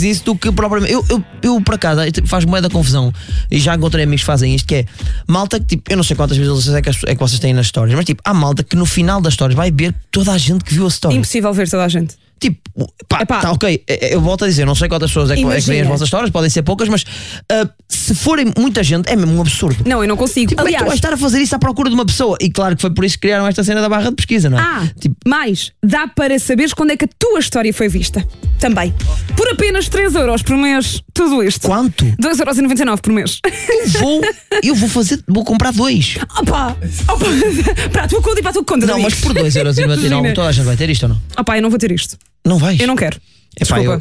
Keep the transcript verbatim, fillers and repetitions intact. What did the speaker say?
isso do que propriamente. Eu, eu, eu por acaso, faz moeda confusão. E já encontrei amigos que fazem isto, que é malta que tipo, eu não sei quantas visualizações é que, é que vocês têm nas stories, mas tipo, há malta que no final das stories vai ver toda a gente que viu a story. Impossível ver toda a gente. Tipo, pá, Epá. tá ok, eu volto a dizer, não sei quantas pessoas é que, é que veem as vossas histórias, podem ser poucas, mas uh, se forem muita gente, é mesmo um absurdo. Não, eu não consigo. Tipo, Aliás, como é que tu vais estar a fazer isso à procura de uma pessoa? E claro que foi por isso que criaram esta cena da barra de pesquisa, não é? Ah, Tipo, mais, dá para saberes quando é que a tua história foi vista. Também. Por apenas três euros por mês, tudo isto. quanto? dois euros e noventa e nove por mês. Eu vou, eu vou fazer, vou comprar dois. Opa! Opa! Para a tua conta e para a tua conta. Não, mas por dois euros e noventa e nove toda a gente vai ter isto ou não? Opa, eu não vou ter isto. Não vais? Eu não quero. Epá, Desculpa. eu-